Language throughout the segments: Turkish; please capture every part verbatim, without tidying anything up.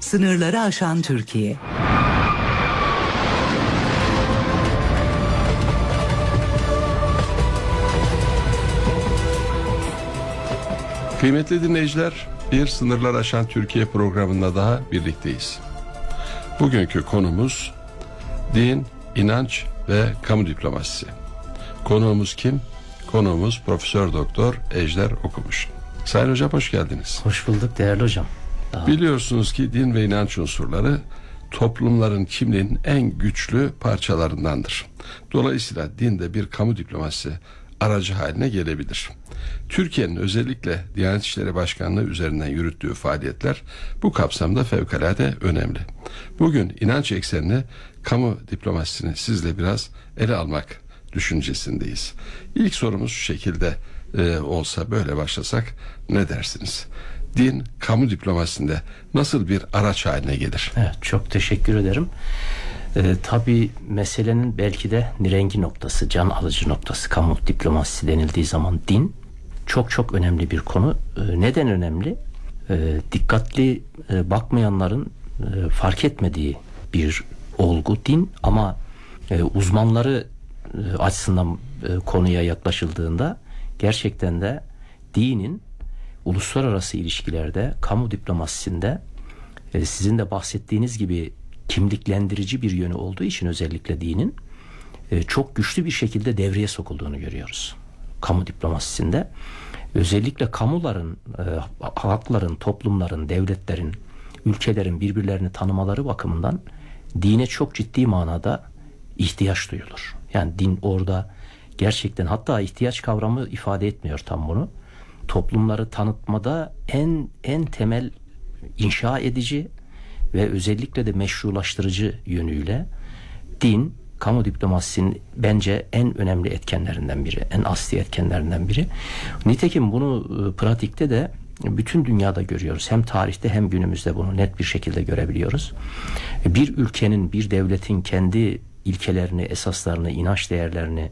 Sınırları aşan Türkiye. Kıymetli dinleyiciler, bir Sınırlar Aşan Türkiye programında daha birlikteyiz. Bugünkü konumuz din, inanç ve kamu diplomasisi. Konuğumuz kim? Konuğumuz Profesör Doktor Ejder Okumuş. Sayın hocam, hoş geldiniz. Hoş bulduk değerli hocam. Daha... Biliyorsunuz ki din ve inanç unsurları toplumların kimliğinin en güçlü parçalarındandır. Dolayısıyla din de bir kamu diplomasisi aracı haline gelebilir. Türkiye'nin özellikle Diyanet İşleri Başkanlığı üzerinden yürüttüğü faaliyetler bu kapsamda fevkalade önemli. Bugün inanç eksenli kamu diplomasisini sizle biraz ele almak düşüncesindeyiz. İlk sorumuz şu şekilde e, olsa, böyle başlasak ne dersiniz? Din kamu diplomasisinde nasıl bir araç haline gelir? Evet, çok teşekkür ederim. Ee, tabii meselenin belki de nirengi noktası, can alıcı noktası kamu diplomasisi denildiği zaman din çok çok önemli bir konu. Ee, neden önemli? Ee, dikkatli e, bakmayanların e, fark etmediği bir olgu din, ama e, uzmanları e, açısından e, konuya yaklaşıldığında gerçekten de dinin uluslararası ilişkilerde, kamu diplomasisinde e, sizin de bahsettiğiniz gibi kimliklendirici bir yönü olduğu için özellikle dinin e, çok güçlü bir şekilde devreye sokulduğunu görüyoruz. Kamu diplomasisinde özellikle kamuların, e, halkların, toplumların, devletlerin, ülkelerin birbirlerini tanımaları bakımından dine çok ciddi manada ihtiyaç duyulur. Yani din orada gerçekten, hatta ihtiyaç kavramı ifade etmiyor tam bunu. Toplumları tanıtmada en en temel inşa edici ve özellikle de meşrulaştırıcı yönüyle din, kamu diplomasisinin bence en önemli etkenlerinden biri, en asli etkenlerinden biri. Nitekim bunu e, pratikte de bütün dünyada görüyoruz. Hem tarihte hem günümüzde bunu net bir şekilde görebiliyoruz. Bir ülkenin, bir devletin kendi ilkelerini, esaslarını, inanç değerlerini,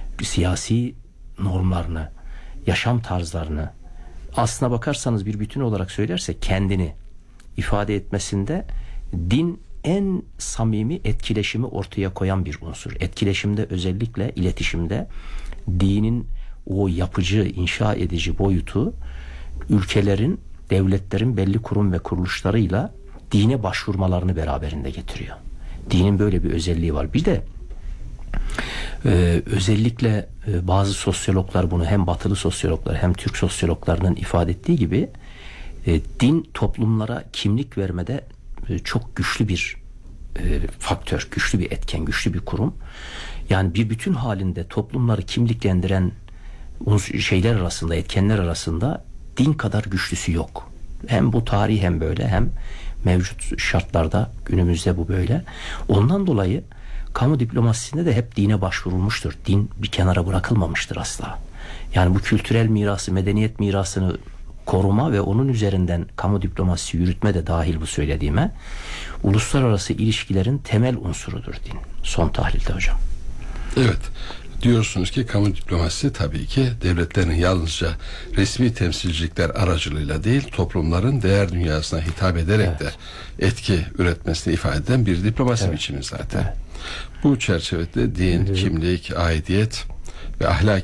siyasi normlarını, yaşam tarzlarını aslına bakarsanız bir bütün olarak söylersek kendini ifade etmesinde din en samimi etkileşimi ortaya koyan bir unsur. Etkileşimde, özellikle iletişimde dinin o yapıcı, inşa edici boyutu ülkelerin, devletlerin belli kurum ve kuruluşlarıyla dine başvurmalarını beraberinde getiriyor. Dinin böyle bir özelliği var. Bir de Ee, özellikle e, bazı sosyologlar bunu, hem batılı sosyologlar hem Türk sosyologlarının ifade ettiği gibi e, din toplumlara kimlik vermede e, çok güçlü bir e, faktör, güçlü bir etken, güçlü bir kurum. Yani bir bütün halinde toplumları kimliklendiren şeyler arasında, etkenler arasında din kadar güçlüsü yok. Hem bu tarih hem böyle, hem mevcut şartlarda günümüzde bu böyle. Ondan dolayı kamu diplomasisinde de hep dine başvurulmuştur. Din bir kenara bırakılmamıştır asla. Yani bu kültürel mirası, medeniyet mirasını koruma ve onun üzerinden kamu diplomasisi yürütme de dahil bu söylediğime. Uluslararası ilişkilerin temel unsurudur din. Son tahlilde hocam. Evet. Diyorsunuz ki kamu diplomasisi tabii ki devletlerin yalnızca resmi temsilcilikler aracılığıyla değil, toplumların değer dünyasına hitap ederek evet. de etki üretmesini ifade eden bir diplomasi evet. biçimi zaten. Evet. Bu çerçevede din, kimlik, aidiyet ve ahlaki